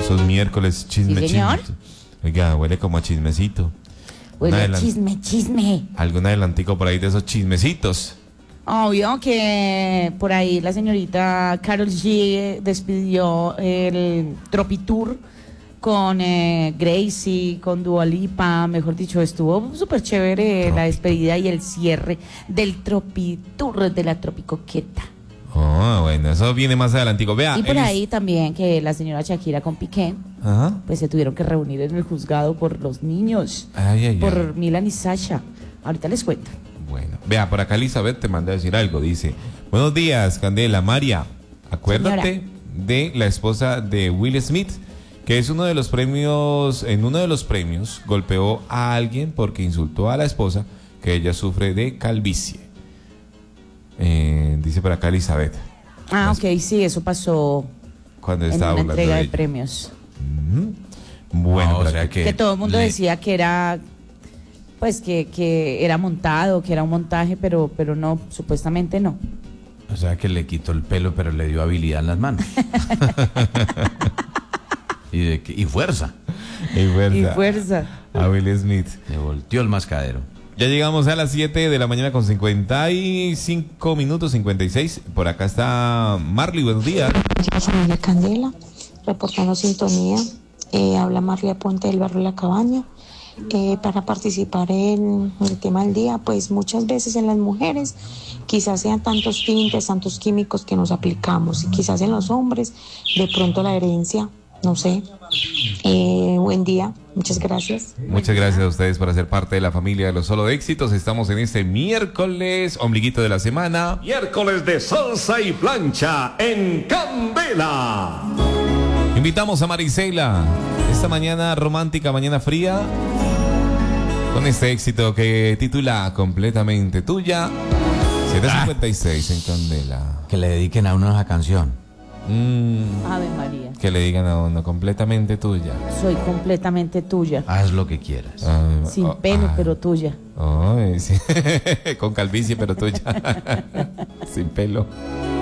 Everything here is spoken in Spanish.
Esos miércoles chisme, Sí, señor. chisme. Oiga, huele como a chismecito. Huele chisme. ¿Algún adelantico por ahí de esos chismecitos? Obvio que por ahí la señorita Karol G despidió el Tropitour con Gracie, con Dua Lipa, mejor dicho, estuvo súper chévere la despedida y el cierre del Tropitour de la Tropicoqueta. Oh, bueno, eso viene más adelantico. Vea. Y por ahí también que la señora Shakira con Piqué, Ajá. pues se tuvieron que reunir en el juzgado por los niños, por Milan y Sasha. Ahorita les cuento. Bueno, vea, por acá Elizabeth te manda a decir algo, dice: buenos días, Candela, María, acuérdate de la esposa de Will Smith, que es en uno de los premios golpeó a alguien porque insultó a la esposa, que ella sufre de calvicie. Dice por acá Elizabeth. Ok, sí, eso pasó cuando en estaba una hablando entrega de de ella. premios. Bueno, o sea que todo el mundo decía que era, pues que era montado, que era un montaje, pero no, supuestamente no. O sea que le quitó el pelo, pero le dio habilidad en las manos. y fuerza. Y fuerza. A Will Smith. Le volteó el mascadero. Ya llegamos a las 7 de la mañana con 55 minutos, 56. Por acá está Marley, buenos días. Familia Candela, reportando sintonía. Habla Marley Puente del barrio La Cabaña. Para participar en el tema del día, pues muchas veces en las mujeres quizás sean tantos tintes, tantos químicos que nos aplicamos, y quizás en los hombres de pronto la herencia, no sé. Buen día, muchas gracias. Muchas gracias a ustedes por hacer parte de la familia de los Solo Éxitos. Estamos en este miércoles, ombliguito de la semana. Miércoles de salsa y plancha en Candela. Invitamos a Marisela esta mañana romántica, mañana fría, con este éxito que titula Completamente Tuya. 7:56 en Candela. Que le dediquen a uno esa canción. Ave María. Que le digan a uno, completamente tuya. Soy completamente tuya. Haz lo que quieras. Sin pelo, pero tuya. Sí. Con calvicie, pero tuya. Sin pelo.